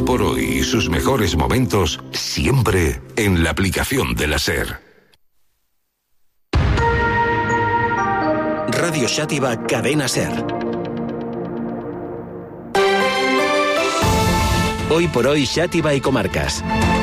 por hoy y sus mejores momentos siempre en la aplicación de la SER. Radio Xàtiva, Cadena SER. Hoy por hoy, Xàtiva y comarcas.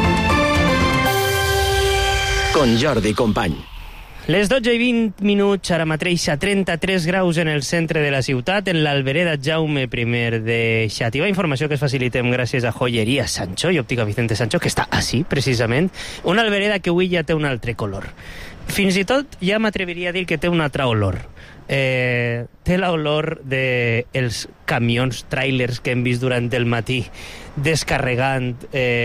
Con Jordi Company. Les 12:20, ara mateix a 33 graus en el centre de la ciutat, en l'Albereda Jaume I de Xàtiva. Informació que es facilitem gràcies a Joyeria Sancho i Òptica Vicente Sancho, que està així, precisament. Una Albereda que avui ja té un altre color. Fins i tot ja m'atreviria a dir que té una altra olor. Té l'olor dels camions, tràilers que hem vist durant el matí, descarregant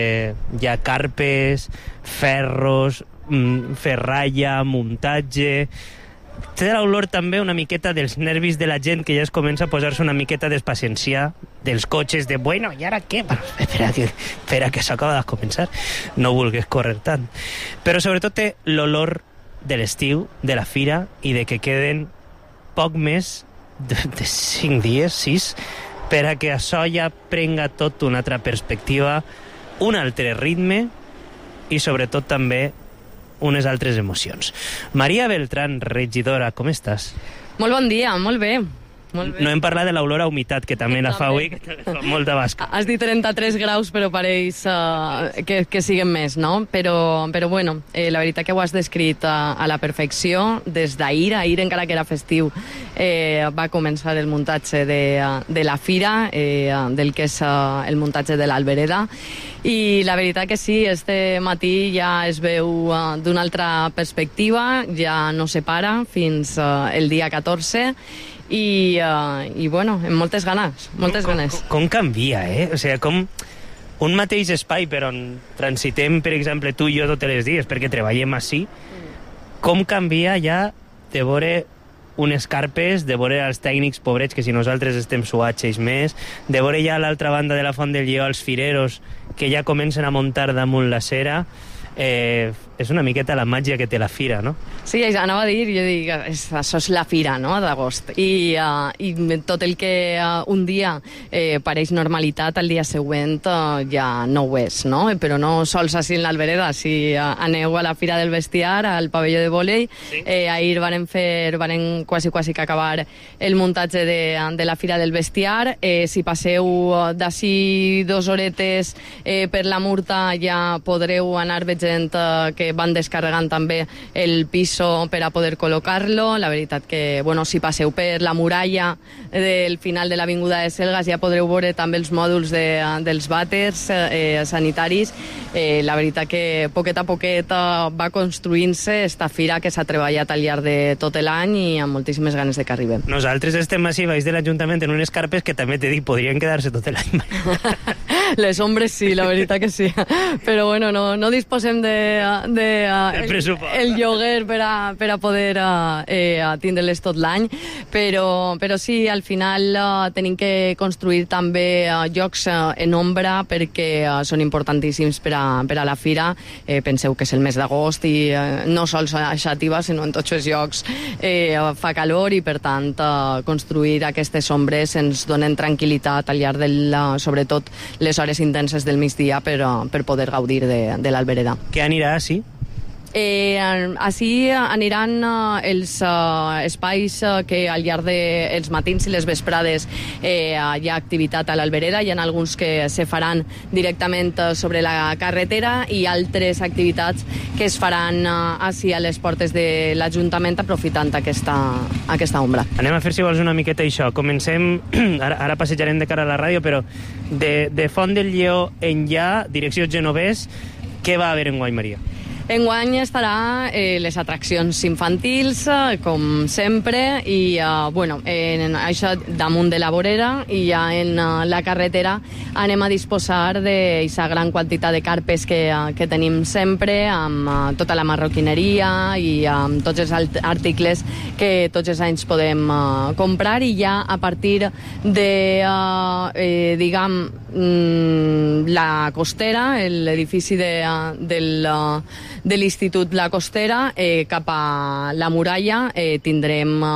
ja carpes, ferros, ferralla, muntatge. Té l'olor també una miqueta dels nervis de la gent, que ja es comença a posar-se una miqueta d'espaciència, dels cotxes, de bueno, i ara què? Espera que s'acaba de començar, no vulguis córrer tant. Però sobretot té l'olor de l'estiu, de la fira, i de que queden poc més de 5 dies, 6, per a que això ja prenga tot una altra perspectiva, un altre ritme i sobretot també unes altres emocions. Maria Beltrán, regidora, com estàs? Molt bon dia, molt bé. No hem parlat de l'olor a humitat, que també la fa avui, que fa molta basca. Has dit 33 graus, però pareix que siguen més, no? Però bueno, la veritat que ho has descrit a la perfecció. Des d'ahir, encara que era festiu, va començar el muntatge de la fira, del que és el muntatge de l'Albereda, i la veritat que sí, este matí ja es veu d'una altra perspectiva, ja no se para fins el dia 14, i bueno, amb moltes ganes, moltes ganes. Com canvia, O sigui, com un mateix espai per on transitem, per exemple, tu i jo tots els dies, perquè treballem així, com canvia ja de veure unes carpes, de veure els tècnics pobrets, que si nosaltres estem suats ells més, de veure ja a l'altra banda de la Font del Lleó els fireros que ja comencen a muntar damunt la cera. És una miqueta la màgia que té la fira, no? Sí, anava a dir, jo dic, això és la fira, no?, d'agost. I tot el que un dia pareix normalitat, el dia següent ja no ho és, no? Però no sols així en l'Albereda. Si aneu a la Fira del Bestiar, al pavelló de vòlei, sí. Ahir varen quasi que acabar el muntatge de la Fira del Bestiar. Si passeu d'ací 2 horetes per la Murta, ja podreu anar veient que van descarregant també el piso per a poder col·locar-lo. La veritat que, bueno, si passeu per la muralla del final de l'Avinguda de Selgas ja podreu veure també els mòduls dels vàters sanitaris. La veritat que poquet a poquet va construint-se esta fira que s'ha treballat al llarg de tot l'any i amb moltíssimes ganes de que arribem. Nosaltres estem així baix de l'Ajuntament en unes carpes que també t'he dit podrien quedar-se tot l'any. Les ombres sí, la veritat que sí. Però bueno, no disposem el lloguer per a poder tindre-les tot l'any, però sí, al final tenim que construir també llocs en ombra perquè són importantíssims per a la fira. Penseu que és el mes d'agost i no sols a Xàtiva, sinó en tots els llocs fa calor i, per tant, construir aquestes ombres ens donen tranquil·litat al llarg sobretot les hores intenses del migdia per poder gaudir de l'Albereda. Què anirà així? Així aniran els espais que al llarg dels matins i les vesprades hi ha activitat a l'Albereda. Hi ha alguns que se faran directament sobre la carretera i altres activitats que es faran així a les portes de l'Ajuntament, aprofitant aquesta ombra. Anem a fer, si vols, una miqueta això. Comencem, ara passejarem de cara a la ràdio, però de Font del Lleó enllà, direcció Genovés, què va haver enguany, Maria? Enguany estarà les atraccions infantils, com sempre, i això damunt de la vorera, i ja en la carretera anem a disposar d'aquesta gran quantitat de carpes que tenim sempre, amb tota la marroquineria i amb tots els articles que tots els anys podem comprar, i ja a partir de, la Costera, l'edifici de l'Institut La Costera, cap a la muralla, tindrem